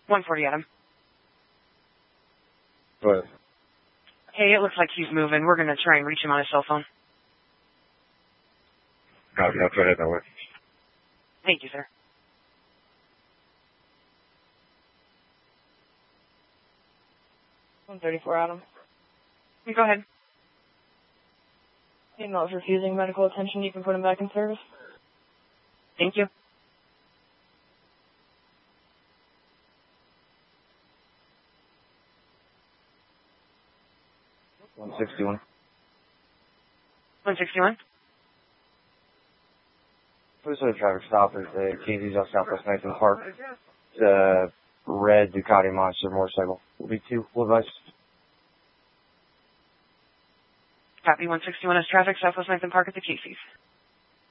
140 Adam. Go ahead. Hey, it looks like he's moving. We're going to try and reach him on his cell phone. Copy. I'll try to head that way. Thank you, sir. Adam. Go ahead. Female is refusing medical attention. You can put him back in service. Thank you. $161. 161. Police on a traffic stop at the Casey's off Southwest Nathan Park. It's a red Ducati Monster motorcycle. Will be 2 full advice. Copy 161 as traffic, Southwest 9th and Park at the Casey's.